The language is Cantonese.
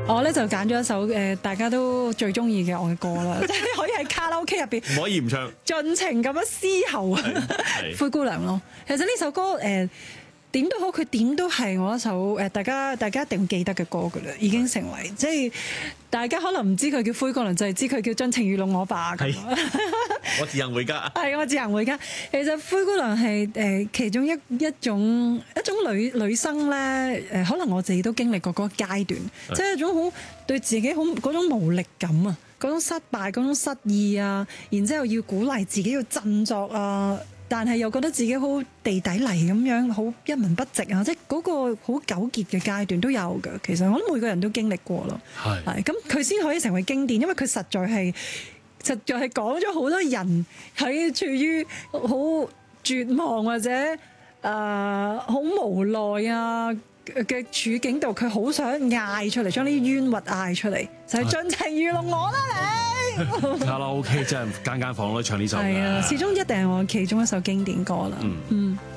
我咧就揀咗一首大家都最中意嘅我嘅歌啦，即係可以喺卡拉 OK 入邊唔可以唔唱， 盡情咁樣嘶吼啊！灰姑娘咯，其實呢首歌點都好，佢點都係我一首大家一定記得嘅歌噶啦，已經成為即係大家可能唔知佢叫灰姑娘，就係知佢叫盡情愚弄我吧咁。 我自行回家。 係我自行回家。其實灰姑娘係其中一種女生咧，可能我自己都經歷過嗰個階段，即係一種好對自己好嗰種無力感啊，嗰種失敗、嗰種失意啊，然之後要鼓勵自己要振作啊。但係又覺得自己好地底泥咁樣，好一文不值啊！即係嗰個好糾結嘅階段都有㗎。其實我諗每個人都經歷過咯。係咁，佢先可以成為經典，因為佢實在係講咗好多人喺處於好絕望或者好無奈啊嘅處境度，佢好想嗌出嚟，將啲冤屈嗌出嚟，就係盡情愚弄我啦你！ 卡拉 OK 真係間房都唱呢首。 係啊，始終一定係我其中一首經典歌啦。嗯。